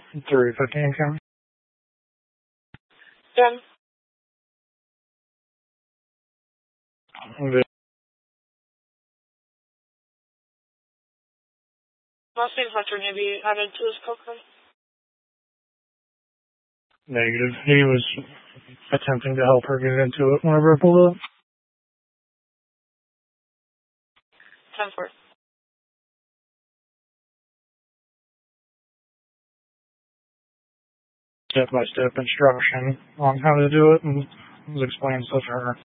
3:15 p.m. Done. Mustang Hunter may be added to his profile. Negative. He was attempting to help her get into it whenever I pulled up. 10-4. Step-by-step instruction on how to do it and was explaining stuff to her.